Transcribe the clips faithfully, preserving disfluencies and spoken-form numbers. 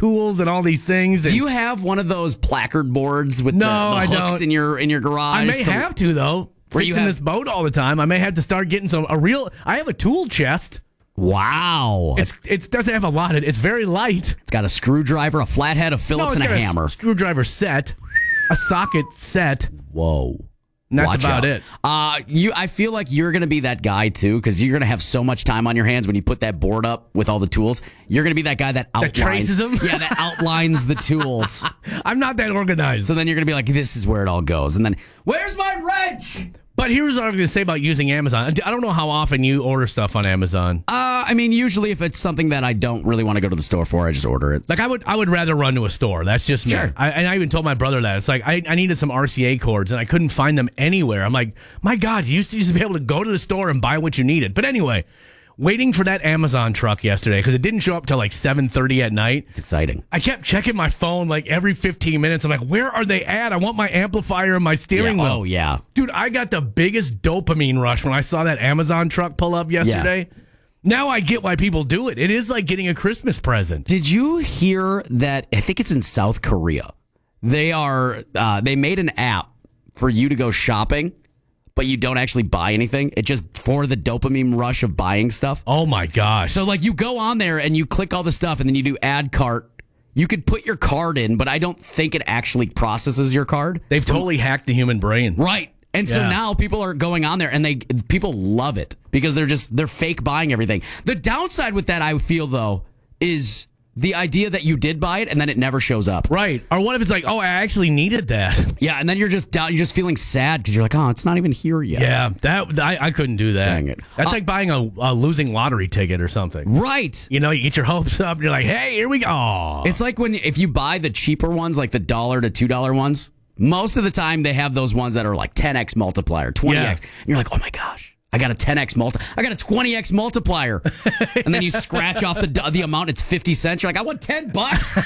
tools and all these things. And do you have one of those placard boards with no, the, the I hooks don't. in your in your garage? I may to, have to though. Where you Fixing have- this boat all the time, I may have to start getting some a real. I have a tool chest. Wow, It's it doesn't have a lot. It it's very light. it's got a screwdriver, a flathead, a Phillips, no, it's and a got hammer. A screwdriver set, a socket set. Whoa. And that's Watch about out. it. Uh, you, I feel like you're going to be that guy, too, because you're going to have so much time on your hands when you put that board up with all the tools. You're going to be that guy that outlines. That traces them? Yeah, that outlines the tools. I'm not that organized. So then you're going to be like, this is where it all goes. And then, where's my wrench? But here's what I'm going to say about using Amazon. I don't know how often you order stuff on Amazon. Uh, I mean, usually if it's something that I don't really want to go to the store for, I just order it. Like I would, I would rather run to a store. That's just me. Sure. I, and I even told my brother that it's like I, I needed some R C A cords and I couldn't find them anywhere. I'm like, my God, you used to, used to be able to go to the store and buy what you needed. But anyway, waiting for that Amazon truck yesterday because it didn't show up till like seven thirty at night. It's exciting. I kept checking my phone like every fifteen minutes. I'm like, where are they at? I want my amplifier and my steering Yeah. wheel. Oh, yeah. Dude, I got the biggest dopamine rush when I saw that Amazon truck pull up yesterday. Yeah. Now I get why people do it. It is like getting a Christmas present. Did you hear that? I think it's in South Korea. They are, uh, they made an app for you to go shopping, but you don't actually buy anything. It just for the dopamine rush of buying stuff. Oh my gosh. So like you go on there and you click all the stuff and then you do add cart. You could put your card in, but I don't think it actually processes your card. They've totally hacked the human brain. Right. And so Yeah. now people are going on there and they people love it because they're just they're fake buying everything. The downside with that, I feel though, is the idea that you did buy it and then it never shows up. Right. Or what if it's like, oh, I actually needed that. Yeah, and then you're just down, you're just feeling sad because you're like, oh, it's not even here yet. Yeah, that I, I couldn't do that. Dang it. That's Uh, like buying a, a losing lottery ticket or something. Right. You know, you get your hopes up and you're like, hey, here we go. Aw. It's like when if you buy the cheaper ones, like the dollar to two dollar ones. Most of the time, they have those ones that are like ten x multiplier, twenty x. Yeah. And you're like, oh my gosh, I got a ten x multi, I got a twenty x multiplier. And then you scratch off the the amount, it's fifty cents. You're like, I want ten bucks.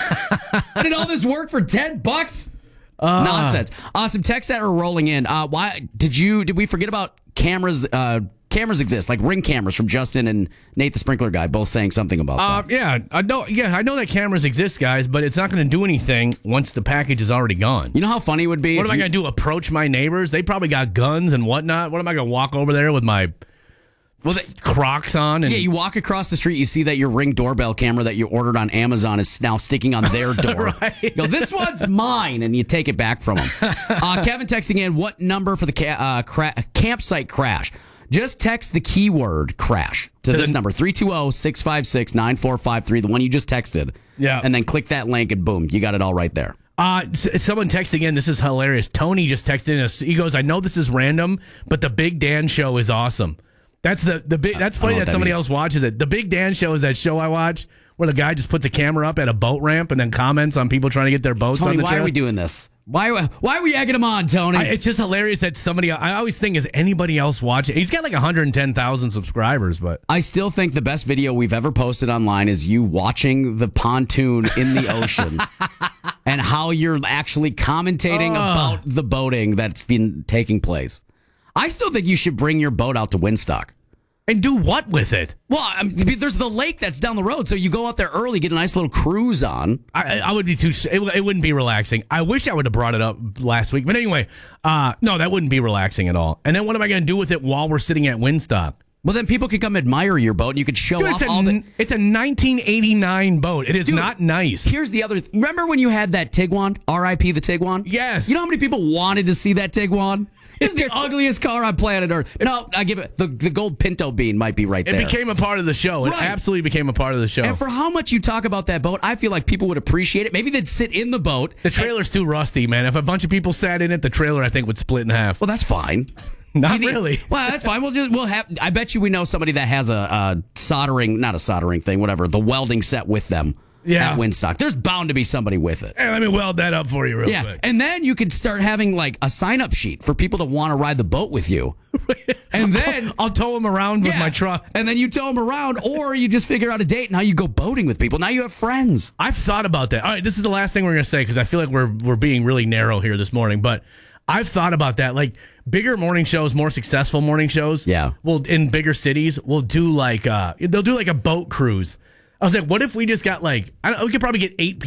I did all this work for ten bucks. Uh, Nonsense. Awesome texts that are rolling in. Uh, why did you? Did we forget about cameras? Uh, cameras exist, like Ring cameras from Justin and Nate the Sprinkler Guy, both saying something about Uh, that. yeah, I know. Yeah, I know that cameras exist, guys, but it's not going to do anything once the package is already gone. You know how funny it would be? What if am I you- going to do? Approach my neighbors? They probably got guns and whatnot. What am I going to walk over there with my well, they, Crocs on? And Yeah, you walk across the street, you see that your Ring doorbell camera that you ordered on Amazon is now sticking on their door. Right. You go, this one's mine, and you take it back from them. Uh, Kevin texting in, what number for the ca- uh, cra- campsite crash? Just text the keyword crash to, To this the- number, three two zero, six five six, nine four five three, the one you just texted. Yeah. And then click that link, and boom, you got it all right there. Uh, s- someone texted in. This is hilarious. Tony just texted in us. He goes, I know this is random, but the Big Dan Show is awesome. That's the the big. That's funny know that, what that somebody means. else watches it. The Big Dan Show is that show I watch where the guy just puts a camera up at a boat ramp and then comments on people trying to get their boats Tony, on the why trail. are we doing this? Why, why are we egging him on, Tony? I, it's just hilarious that somebody. I always think, is anybody else watching? He's got like one hundred ten thousand subscribers, but I still think the best video we've ever posted online is you watching the pontoon in the ocean and how you're actually commentating Oh. about the boating that's been taking place. I still think you should bring your boat out to Windstock. and do what with it? Well, I mean, there's the lake that's down the road, so you go out there early, get a nice little cruise on. I, I would be too. It, it wouldn't be relaxing. I wish I would have brought it up last week, but anyway, uh, no, that wouldn't be relaxing at all. And then what am I going to do with it while we're sitting at Windstock? Well, then people could come admire your boat, and you could show Dude, off it's a, all the... it's a nineteen eighty-nine boat. It is Dude, not nice. Here's the other... Th- Remember when you had that Tiguan? R I P the Tiguan? Yes. You know how many people wanted to see that Tiguan? It's the ugliest car on planet Earth. And I'll, I give it... The, the gold Pinto bean might be right It there. became a part of the show. It Right. absolutely became a part of the show. And for how much you talk about that boat, I feel like people would appreciate it. Maybe they'd sit in the boat. the trailer's too rusty, man. If a bunch of people sat in it, the trailer, I think, would split in half. Well, that's fine. Not You need- really. Well, that's fine. We'll just we'll have. I bet you we know somebody that has a, a soldering, not a soldering thing, whatever, the welding set with them. Yeah. At Windstock, there's bound to be somebody with it. Hey, let me weld that up for you real Yeah, quick. and then you could start having like a sign up sheet for people to want to ride the boat with you. And then I'll tow them around with yeah, my truck. and then you tow them around, or you just figure out a date and now you go boating with people. Now you have friends. I've thought about that. All right, this is the last thing we're going to say because I feel like we're we're being really narrow here this morning. But I've thought about that. Like bigger morning shows, more successful morning shows. Yeah. Well, in bigger cities, will do like uh, they'll do like a boat cruise. I was like, what if we just got like I don't, we could probably get eight people.